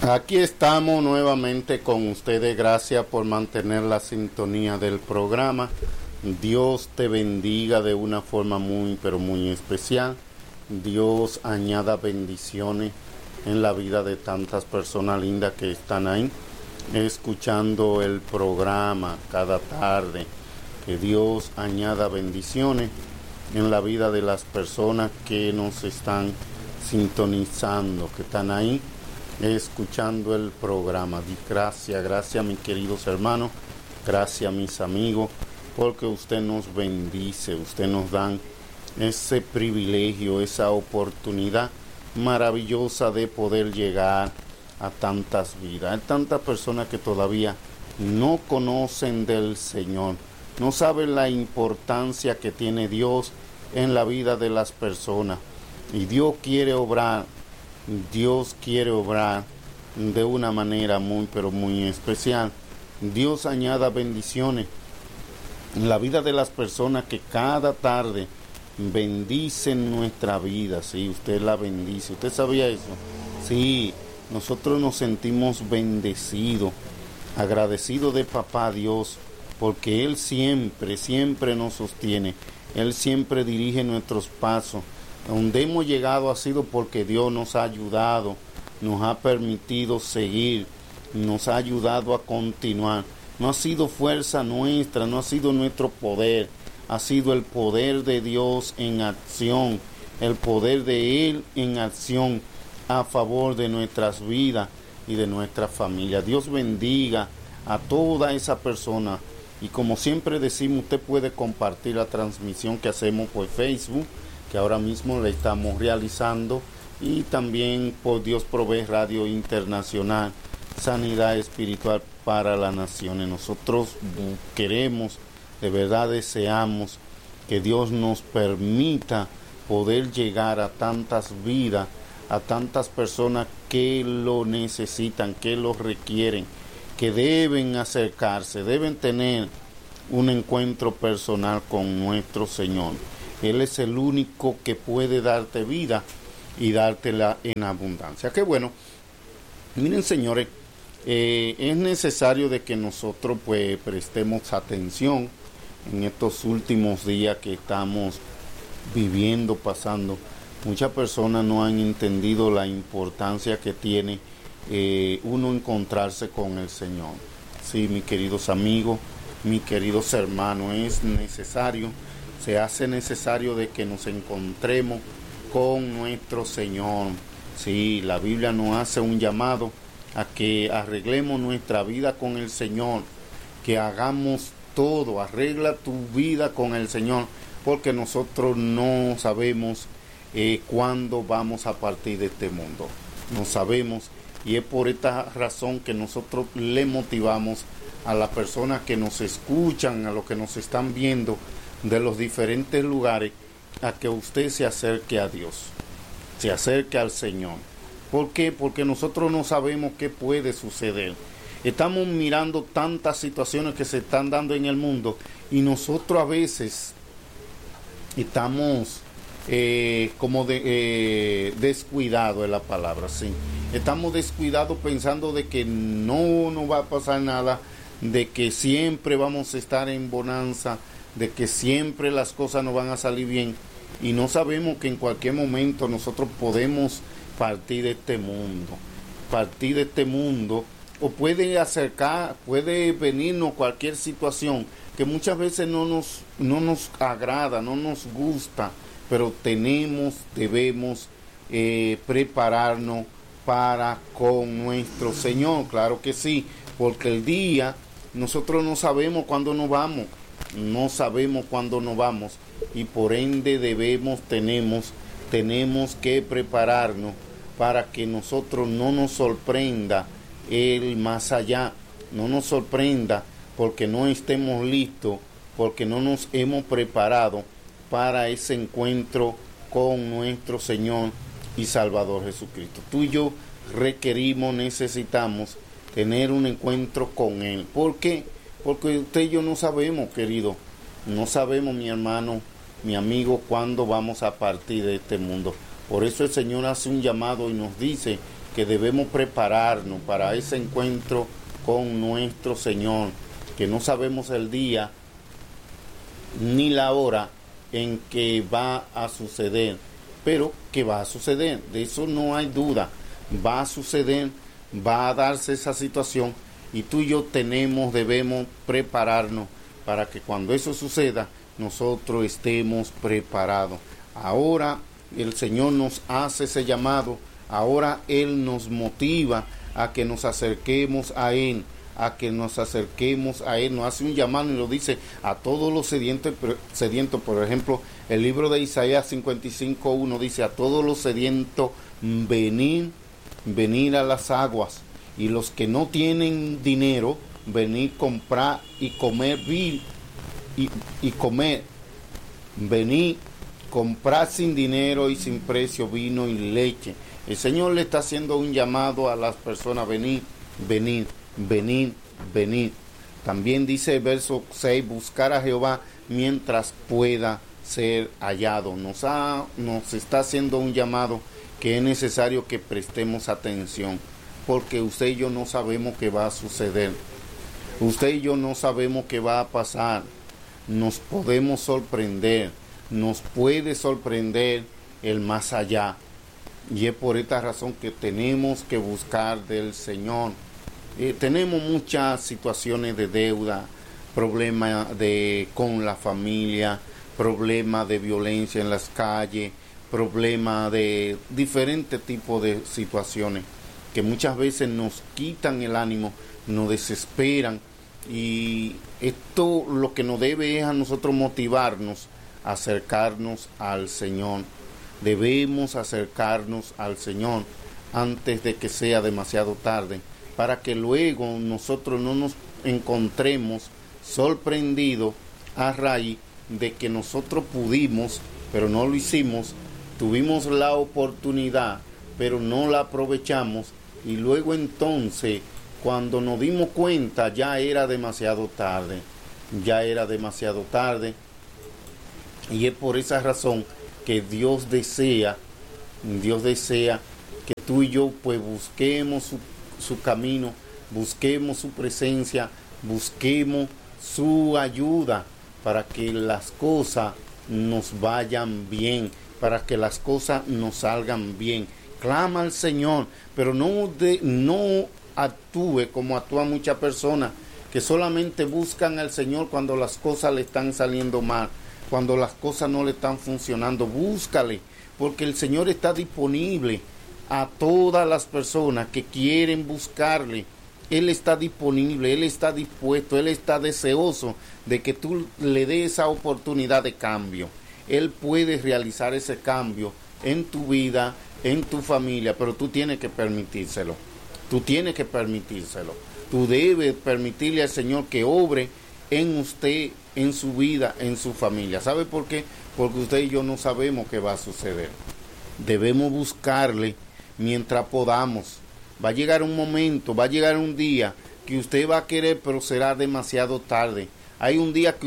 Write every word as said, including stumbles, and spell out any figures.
Aquí estamos nuevamente con ustedes. Gracias por mantener la sintonía del programa. Dios te bendiga de una forma muy, pero muy especial. Dios añada bendiciones en la vida de tantas personas lindas que están ahí escuchando el programa cada tarde. Que Dios añada bendiciones en la vida de las personas que nos están sintonizando, que están ahí escuchando el programa. Gracias, gracias mis queridos hermanos, gracias mis amigos, porque usted nos bendice, usted nos dan ese privilegio, esa oportunidad maravillosa de poder llegar a tantas vidas. Hay tantas personas que todavía no conocen del Señor, no saben la importancia que tiene Dios en la vida de las personas, y Dios quiere obrar. Dios quiere obrar de una manera muy, pero muy especial. Dios añada bendiciones en la vida de las personas que cada tarde bendicen nuestra vida. Sí, usted la bendice. ¿Usted sabía eso? Sí, nosotros nos sentimos bendecidos, agradecidos de Papá Dios, porque Él siempre, siempre nos sostiene. Él siempre dirige nuestros pasos. Donde hemos llegado ha sido porque Dios nos ha ayudado, nos ha permitido seguir, nos ha ayudado a continuar. No ha sido fuerza nuestra, no ha sido nuestro poder, ha sido el poder de Dios en acción, el poder de Él en acción a favor de nuestras vidas y de nuestra familia. Dios bendiga a toda esa persona. Y como siempre decimos, usted puede compartir la transmisión que hacemos por Facebook, que ahora mismo le estamos realizando, y también por Dios Provee Radio Internacional, Sanidad Espiritual para las Naciones. Nosotros queremos, de verdad deseamos que Dios nos permita poder llegar a tantas vidas, a tantas personas que lo necesitan, que lo requieren, que deben acercarse, deben tener un encuentro personal con nuestro Señor. Él es el único que puede darte vida y dártela en abundancia. Qué bueno. Miren, señores, eh, es necesario de que nosotros pues prestemos atención en estos últimos días que estamos viviendo, pasando. Muchas personas no han entendido la importancia que tiene eh, uno encontrarse con el Señor. Sí, mis queridos amigos, mis queridos hermanos, es necesario. Se hace necesario de que nos encontremos con nuestro Señor. Sí, la Biblia nos hace un llamado a que arreglemos nuestra vida con el Señor, que hagamos todo, arregla tu vida con el Señor, porque nosotros no sabemos eh, cuándo vamos a partir de este mundo. No sabemos, y es por esta razón que nosotros le motivamos a las personas que nos escuchan, a los que nos están viendo, de los diferentes lugares, a que usted se acerque a Dios, se acerque al Señor. ¿Por qué? Porque nosotros no sabemos qué puede suceder. Estamos mirando tantas situaciones que se están dando en el mundo, y nosotros a veces estamos eh, como de, eh, descuidados, es la palabra, sí. Estamos descuidados pensando de que no nos va a pasar nada, de que siempre vamos a estar en bonanza, de que siempre las cosas nos van a salir bien, y no sabemos que en cualquier momento nosotros podemos partir de este mundo, partir de este mundo, o puede acercar, puede venirnos cualquier situación que muchas veces no nos, no nos agrada, no nos gusta, pero tenemos, debemos eh, prepararnos para con nuestro Señor. Claro que sí, porque el día, nosotros no sabemos cuándo nos vamos, no sabemos cuándo nos vamos, y por ende debemos, tenemos, tenemos que prepararnos para que nosotros no nos sorprenda el más allá, no nos sorprenda porque no estemos listos, porque no nos hemos preparado para ese encuentro con nuestro Señor y Salvador Jesucristo. Tú y yo requerimos, necesitamos tener un encuentro con Él. ¿Por qué? Porque usted y yo no sabemos, querido, no sabemos, mi hermano, mi amigo, cuándo vamos a partir de este mundo. Por eso el Señor hace un llamado y nos dice que debemos prepararnos para ese encuentro con nuestro Señor, que no sabemos el día ni la hora en que va a suceder, pero que va a suceder, de eso no hay duda, va a suceder, va a darse esa situación, y tú y yo tenemos, debemos prepararnos para que cuando eso suceda, nosotros estemos preparados. Ahora el Señor nos hace ese llamado, ahora Él nos motiva a que nos acerquemos a Él, a que nos acerquemos a Él, nos hace un llamado y lo dice a todos los sedientos, sedientos. Por ejemplo, el libro de Isaías cincuenta y cinco uno dice: a todos los sedientos, venid, venid a las aguas, y los que no tienen dinero, venid, comprar y comer vino, y, y comer, venid, comprar sin dinero y sin precio vino y leche. El Señor le está haciendo un llamado a las personas: venid, venid, venid, venid. También dice el verso seis: buscar a Jehová mientras pueda ser hallado. Nos, ha, nos está haciendo un llamado que es necesario que prestemos atención, porque usted y yo no sabemos qué va a suceder. Usted y yo no sabemos qué va a pasar. Nos podemos sorprender, nos puede sorprender el más allá. Y es por esta razón que tenemos que buscar del Señor. Eh, tenemos muchas situaciones de deuda, problemas de, con la familia, problemas de violencia en las calles, problemas de diferentes tipos de situaciones que muchas veces nos quitan el ánimo, nos desesperan, y esto lo que nos debe es a nosotros motivarnos a acercarnos al Señor. Debemos acercarnos al Señor antes de que sea demasiado tarde, para que luego nosotros no nos encontremos sorprendidos a raíz de que nosotros pudimos, pero no lo hicimos, tuvimos la oportunidad, pero no la aprovechamos, y luego entonces, cuando nos dimos cuenta, ya era demasiado tarde, ya era demasiado tarde, y es por esa razón que Dios desea, Dios desea que tú y yo pues busquemos su, su camino, busquemos su presencia, busquemos su ayuda para que las cosas nos vayan bien, para que las cosas nos salgan bien. Clama al Señor, pero no, de, no actúe como actúan muchas personas que solamente buscan al Señor cuando las cosas le están saliendo mal, cuando las cosas no le están funcionando. Búscale, porque el Señor está disponible a todas las personas que quieren buscarle. Él está disponible, Él está dispuesto, Él está deseoso de que tú le des esa oportunidad de cambio. Él puede realizar ese cambio en tu vida, en tu familia, pero tú tienes que permitírselo. Tú tienes que permitírselo. Tú debes permitirle al Señor que obre en usted, en su vida, en su familia. ¿Sabe por qué? Porque usted y yo no sabemos qué va a suceder. Debemos buscarle mientras podamos. Va a llegar un momento, va a llegar un día que usted va a querer, pero será demasiado tarde. Hay un día que